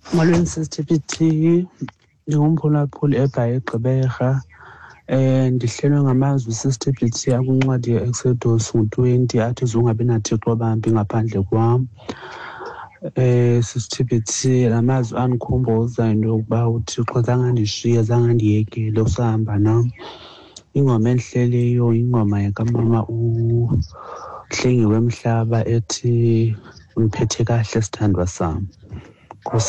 Molweni Sisithipithi, ndingumphulaphuli eBhayi eGqeberha. Ndihlelwe ngamazwi Sisithipithi akwincwadi ye-Exodus 20 athi zungabi nathixo bambi ngaphandle kwam. Sisithipithi la mazwi andikhumbuza into yokuba uThixo zange andishiye, zange andiyekele, usahamba nam. Ingoma endihleleyo ingoma yakamama uHlengiwe Mhlaba ethi undiphethe kahle sithandwa sam.